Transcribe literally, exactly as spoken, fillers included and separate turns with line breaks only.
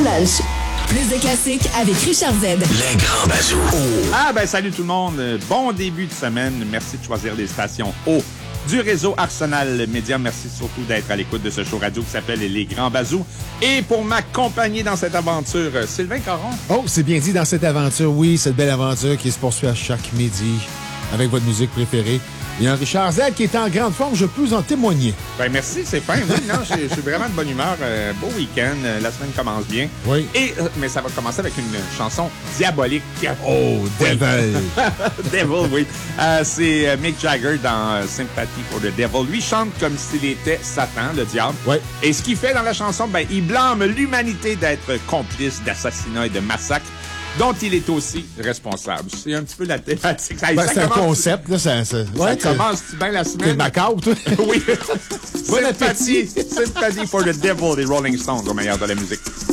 lunch. Plus de classiques avec Richard Z.
Les grands bazous. Oh.
Ah ben salut tout le monde. Bon début de semaine. Merci de choisir les stations O du réseau Arsenal Média. Merci surtout d'être à l'écoute de ce show radio qui s'appelle Les Grands Bazous. Et pour m'accompagner dans cette aventure, Sylvain Caron.
Oh, c'est bien dit, dans cette aventure, oui, cette belle aventure qui se poursuit à chaque midi avec votre musique préférée. Il y a un Richard Z qui est en grande forme, je peux en témoigner.
Ben merci, c'est fin. Oui, non, je suis vraiment de bonne humeur. Euh, beau week-end, euh, la semaine commence bien.
Oui.
Et, euh, mais ça va commencer avec une chanson diabolique.
Oh, Devil!
Devil, oui. Euh, c'est euh, Mick Jagger dans euh, Sympathy for the Devil. Lui chante comme s'il était Satan, le diable.
Oui.
Et ce qu'il fait dans la chanson, ben, il blâme l'humanité d'être complice d'assassinats et de massacres dont il est aussi responsable. C'est un petit peu la thématique. Ça,
Ben,
ça
c'est un
commence,
concept, là. Ça, ça,
ça
ouais,
commence-tu bien la
T'es
semaine?
macabre, toi?
Oui.
Bon
Sympathy, Sympathy for the Devil des Rolling Stones au meilleur de la musique.